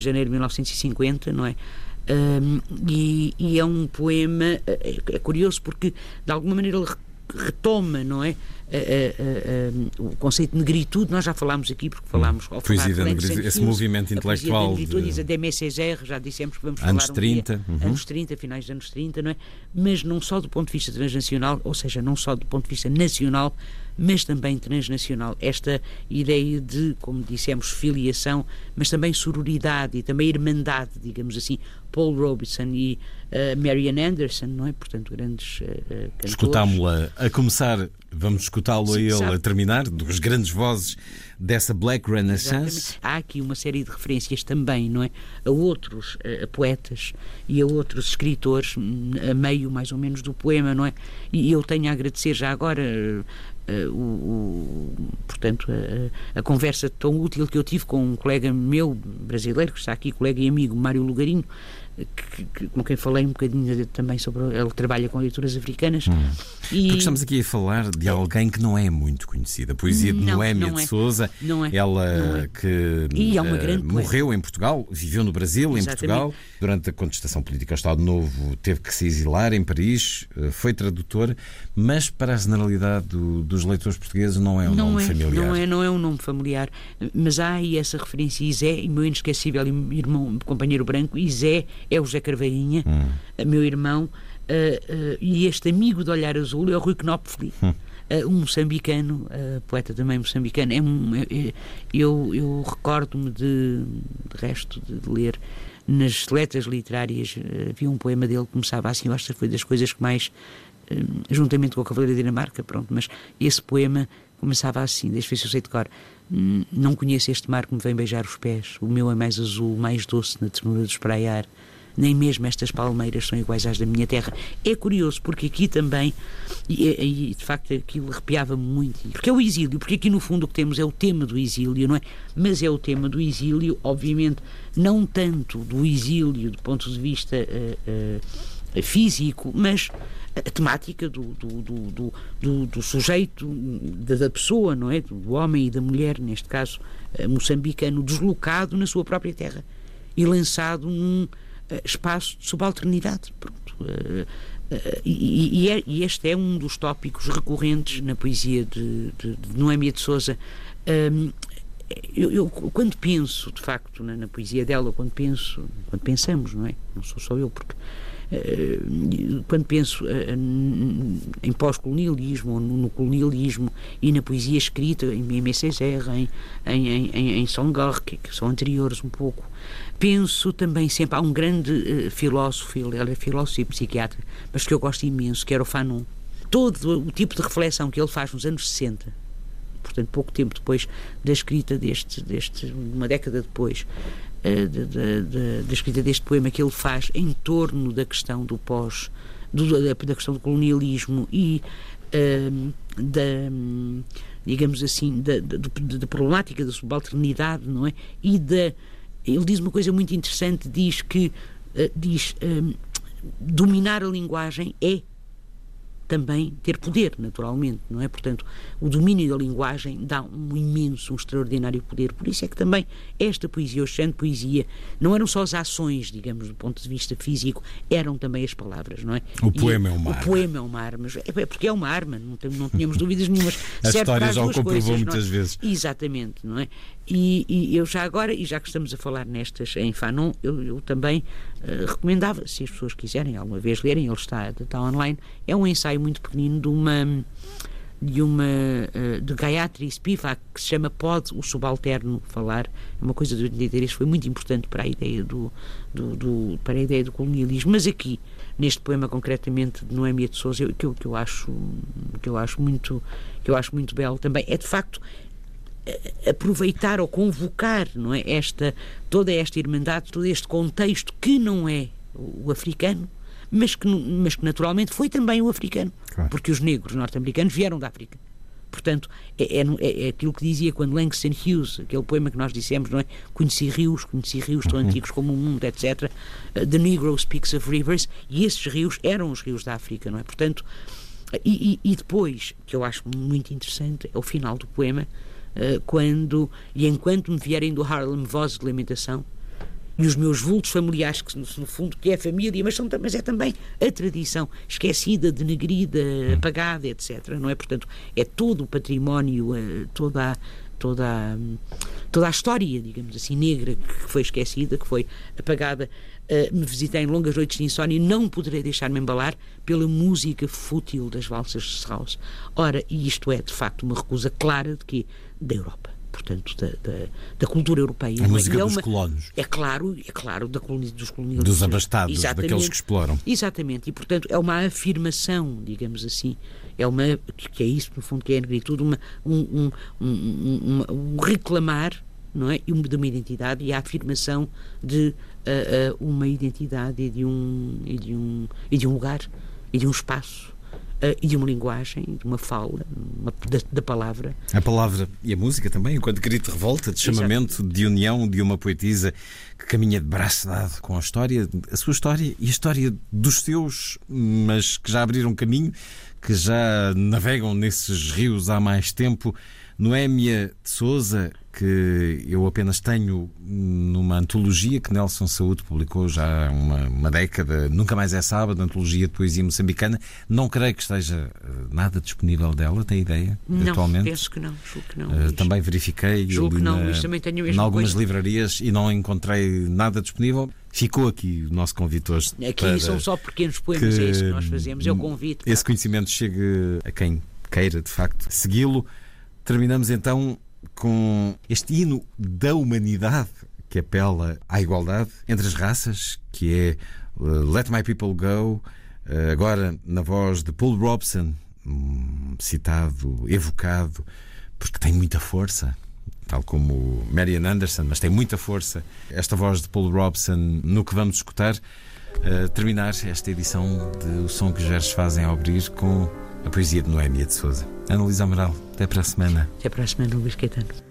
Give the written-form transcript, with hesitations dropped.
janeiro de 1950, não é? E é um poema, é curioso porque de alguma maneira ele retoma, não é? O conceito de negritude. Nós já falámos aqui, porque falámos poesia da negritude, esse movimento intelectual de Aimé Césaire, já dissemos que vamos anos falar 30, anos 30, finais dos anos 30, não é? Mas não só do ponto de vista transnacional, ou seja, não só do ponto de vista nacional, mas também transnacional. Esta ideia de, como dissemos, filiação, mas também sororidade e também irmandade, digamos assim. Paul Robeson e Marian Anderson, não é? Portanto, grandes cantores. Escutámo-la a começar, vamos escutá-lo a ele a terminar, dos grandes vozes dessa Black Renaissance. Exatamente. Há aqui uma série de referências também, não é? A outros poetas e a outros escritores, a meio mais ou menos do poema, não é? E eu tenho a agradecer já agora portanto, a conversa tão útil que eu tive com um colega meu brasileiro, que está aqui, colega e amigo, Mário Lugarinho, com quem falei um bocadinho também sobre. Ele trabalha com leituras africanas. Porque estamos aqui a falar de alguém que não é muito conhecida. A poesia de Noémia de Sousa, ela que é uma grande morreu em Portugal, viveu no Brasil, em Portugal. Durante a contestação política ao Estado Novo, teve que se exilar em Paris, foi tradutora, mas para a generalidade dos leitores portugueses não é um nome familiar. Não é um nome familiar, mas há aí essa referência. Isé, e meu inesquecível irmão, companheiro branco, Isé é o José Carvalhinha, meu irmão, e este amigo de olhar azul é o Rui Knopfli, um moçambicano, poeta também moçambicano. Eu recordo-me de resto de ler nas letras literárias, havia um poema dele que começava assim. Eu acho que foi das coisas que mais, juntamente com a Cavaleira da Dinamarca, pronto, mas esse poema começava assim, deixa eu ver se eu sei de cor. Não conheço este mar que me vem beijar os pés, o meu é mais azul, mais doce na ternura do espraiar, nem mesmo estas palmeiras são iguais às da minha terra. É curioso, porque aqui também, e de facto aquilo arrepiava-me muito, porque é o exílio, porque aqui no fundo o que temos é o tema do exílio, não é? Mas é o tema do exílio, obviamente, não tanto do exílio do ponto de vista físico, mas a temática do sujeito, da pessoa, não é? Do homem e da mulher, neste caso moçambicano, deslocado na sua própria terra e lançado num espaço de subalternidade. Pronto. E este é um dos tópicos recorrentes na poesia de Noémia de Sousa. Eu quando penso, de facto, na poesia dela, quando pensamos, não é? Não sou só eu, porque quando penso em pós-colonialismo, ou no colonialismo, e na poesia escrita em Aimé Césaire, em Senghor, que são anteriores um pouco, penso também sempre. Há um grande filósofo, ele é filósofo e psiquiatra, mas que eu gosto imenso, que era o Fanon. Todo o tipo de reflexão que ele faz nos anos 60, portanto pouco tempo depois da escrita uma década depois da escrita deste poema, que ele faz em torno da questão do da questão do colonialismo e digamos assim, da problemática da subalternidade, não é? Ele diz uma coisa muito interessante, diz que dominar a linguagem é também ter poder, naturalmente, não é? Portanto, o domínio da linguagem dá um extraordinário poder. Por isso é que também esta poesia, o género de poesia, não eram só as ações, digamos, do ponto de vista físico, eram também as palavras, não é? O poema é uma arma. O poema é uma arma, é porque é uma arma, não tínhamos dúvidas nenhumas. A história já o comprovou muitas vezes. Exatamente, não é? E eu já agora, e já que estamos a falar nestas em Fanon, eu também recomendava, se as pessoas quiserem alguma vez lerem, ele está online, é um ensaio muito pequenino de Gayatri Spivak, que se chama Pode o Subalterno Falar. É uma coisa do 83, foi muito importante para a ideia do colonialismo. Mas aqui, neste poema concretamente de Noémia de Sousa, que eu acho muito belo também, é de facto aproveitar ou convocar, não é, toda esta irmandade, todo este contexto que não é o africano, mas que naturalmente foi também o africano, claro. Porque os negros norte-americanos vieram da África. Portanto, é aquilo que dizia quando Langston Hughes, aquele poema que nós dissemos, não é? Conheci rios tão antigos como o mundo, etc. The Negro speaks of rivers, e esses rios eram os rios da África, não é? Portanto, e depois, que eu acho muito interessante, é o final do poema, enquanto me vierem do Harlem vozes de lamentação, e os meus vultos familiares, que no fundo que é a família, mas é também a tradição esquecida, denegrida, apagada, etc. Não é? Portanto, é todo o património, toda a história, digamos assim, negra, que foi esquecida, que foi apagada. Me visitei em longas noites de insónia e não poderei deixar-me embalar pela música fútil das valsas de Strauss. Ora, e isto é de facto uma recusa clara de quê? Da Europa, portanto da cultura europeia. A música dos colonos. É claro, dos colonialistas. Dos abastados, exatamente, daqueles que exploram. Exatamente, e portanto é uma afirmação, digamos assim, que é isso no fundo que é a negritude, um reclamar, não é? De uma identidade e a afirmação de uma identidade e de um lugar e de um espaço e de uma linguagem, de uma fala, da palavra. A palavra e a música também, enquanto grito de revolta, de chamamento, exato, de união de uma poetisa que caminha de braço dado com a sua história e a história dos seus, mas que já abriram caminho, que já navegam nesses rios há mais tempo. Noémia de Sousa, que eu apenas tenho numa antologia que Nelson Saúde publicou já há uma década, Nunca Mais é Sábado, antologia de poesia moçambicana. Não creio que esteja nada disponível dela, tem ideia, não, atualmente? Penso que não, julgo que não. Também verifiquei também tenho em algumas livrarias e não encontrei nada disponível. Ficou aqui o nosso convite hoje. Aqui são só pequenos poemas, é isso que nós fazemos, é o convite. Esse conhecimento chegue a quem queira, de facto, segui-lo. Terminamos então com este hino da humanidade que apela à igualdade entre as raças, que é Let My People Go, agora na voz de Paul Robeson, citado, evocado, porque tem muita força, tal como Marian Anderson, mas tem muita força esta voz de Paul Robeson no que vamos escutar. Terminar esta edição de O Som que os Versos Fazem ao Abrir com a poesia de Noémia de Sousa. Ana Luísa Amaral, até para a semana. Até para a semana, Luís Caetano.